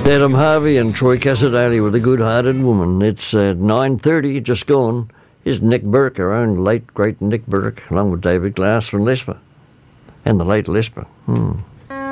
Adam Harvey and Troy Casadali with A Good-Hearted Woman. It's 9:30, just gone. Here's Nick Burke, our own late, great Nick Burke, along with David Glass from Lesper. And the late Lesper.